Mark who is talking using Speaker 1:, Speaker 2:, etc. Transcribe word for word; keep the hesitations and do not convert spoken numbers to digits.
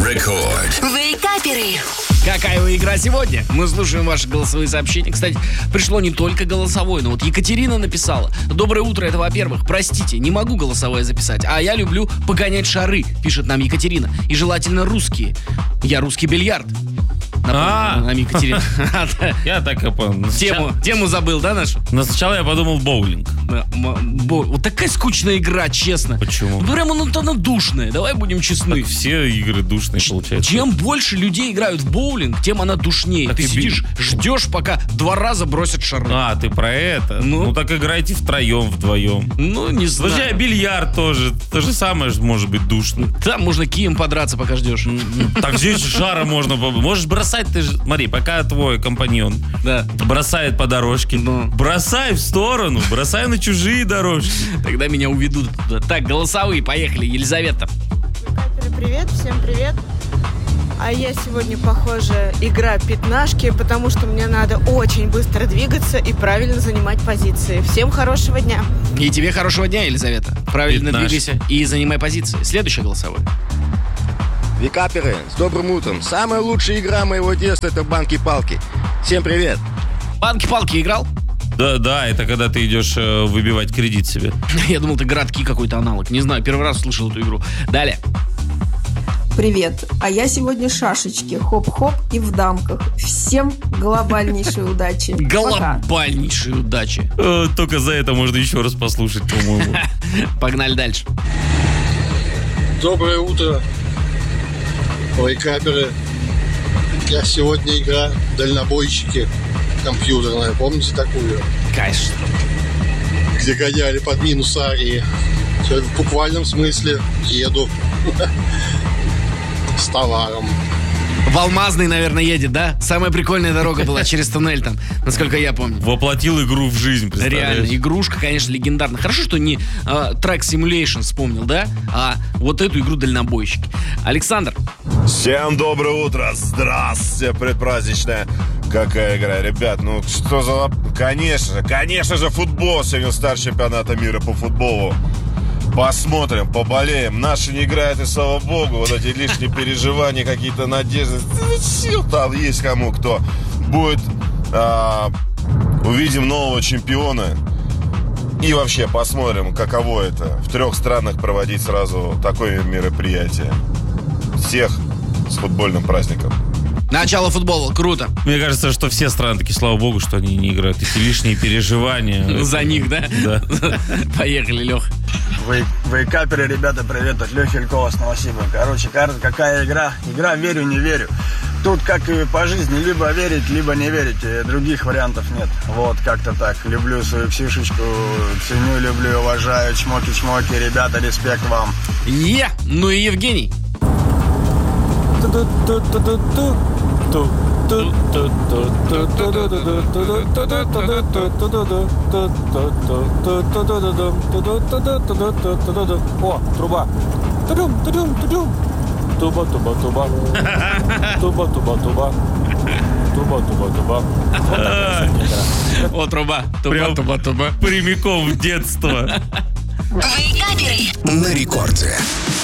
Speaker 1: Рекорд.
Speaker 2: Вейкаперы.
Speaker 3: Какая игра сегодня? Мы слушаем ваши голосовые сообщения. Кстати, пришло не только голосовое, но вот Екатерина написала: доброе утро, это во-первых. Простите, не могу голосовое записать, а я люблю погонять шары, пишет нам Екатерина. И желательно русские. Я русский бильярд.
Speaker 4: А,
Speaker 3: Нам Екатерина.
Speaker 4: я так и понял.
Speaker 3: Тему, тему забыл, да, нашу?
Speaker 4: Но сначала я подумал боулинг.
Speaker 3: Да, м- бо- Вот такая скучная игра, честно.
Speaker 4: Почему?
Speaker 3: Ну, прямо ну, она душная, давай будем честны.
Speaker 4: Все игры душные получаются.
Speaker 3: Чем больше людей играют в боулинг, тем она душнее.
Speaker 4: Так
Speaker 3: Ты
Speaker 4: и би-
Speaker 3: сидишь, ждешь, пока два раза бросят шары.
Speaker 4: А, ты про это?
Speaker 3: Ну.
Speaker 4: Ну, так играйте втроем, вдвоем.
Speaker 3: Ну, не знаю.
Speaker 4: Слушай, а бильярд тоже. То же самое же может быть душно.
Speaker 3: Там можно кием подраться, пока ждешь.
Speaker 4: Так здесь шара можно... поб- Можешь бросать, ты же... Смотри, пока твой компаньон
Speaker 3: Да.
Speaker 4: бросает по дорожке,
Speaker 3: Ну.
Speaker 4: бросай в сторону, бросай на чужие дорожки.
Speaker 3: Тогда меня уведут туда. Так, голосовые, поехали. Елизавета.
Speaker 5: Каперы, привет, всем привет. А я сегодня, похоже, игра пятнашки, потому что мне надо очень быстро двигаться и правильно занимать позиции. Всем хорошего дня.
Speaker 3: И тебе хорошего дня, Елизавета. Правильно
Speaker 4: Пятнашки.
Speaker 3: двигайся и занимай позиции. Следующее голосовое.
Speaker 6: Вейкаперы, с добрым утром. Самая лучшая игра моего детства — это банки-палки. Всем привет.
Speaker 3: Банки-палки играл?
Speaker 4: Да, да, это когда ты идешь э, выбивать кредит себе.
Speaker 3: Я думал, ты городки какой-то аналог. Не знаю, первый раз слышал эту игру. Далее.
Speaker 7: Привет, а я сегодня шашечки, хоп-хоп и в дамках. Всем глобальнейшей удачи. Пока.
Speaker 3: Глобальнейшей удачи.
Speaker 4: Э, только за это можно еще раз послушать, по-моему.
Speaker 3: Погнали дальше.
Speaker 8: Доброе утро, вейкаперы. Я сегодня игра «Дальнобойщики» компьютерная. Помните такую?
Speaker 3: Конечно.
Speaker 8: Где гоняли под минус арии. Все, в буквальном смысле еду с товаром.
Speaker 3: В Алмазный, наверное, едет, да? Самая прикольная дорога была через туннель там, насколько я помню.
Speaker 4: Воплотил игру в жизнь, представляешь?
Speaker 3: Реально, игрушка, конечно, легендарная. Хорошо, что не а, Track Simulation вспомнил, да? А вот эту игру «Дальнобойщики». Александр.
Speaker 9: Всем доброе утро, здравствуйте, предпраздничная. Какая игра, ребят, ну что за... лап- Конечно же, конечно же, футбол. Сегодня старт чемпионата мира по футболу. Посмотрим, поболеем. Наши не играют, и слава богу. Вот эти лишние переживания, какие-то надежды. Сил там есть кому, кто будет. а, Увидим нового чемпиона. И вообще посмотрим, каково это в трех странах проводить сразу такое мероприятие. Всех с футбольным праздником.
Speaker 3: Начало футбола, круто.
Speaker 4: Мне кажется, что все страны такие, слава богу, что они не играют. Эти лишние переживания.
Speaker 3: За них, да?
Speaker 4: Да.
Speaker 3: Поехали, Лех.
Speaker 10: Вей, вейкаперы, ребята, привет, от Лехи Илькова с Новосиба. Короче, кажется, какая игра? Игра «Верю, не верю». Тут, как и по жизни, либо верить, либо не верить. И других вариантов нет. Вот, как-то так. Люблю свою псишечку, ценю, люблю, уважаю. Чмоки-чмоки, ребята, респект вам.
Speaker 3: Е! Ну и Евгений.
Speaker 11: О, труба. Туба-туба-туба. Туба-туба-туба. Туба-туба-туба.
Speaker 3: О, труба.
Speaker 4: Прям
Speaker 3: Туба-туба-туба.
Speaker 4: прямиком в детство.
Speaker 2: Вейкаперы.
Speaker 1: На рекорде.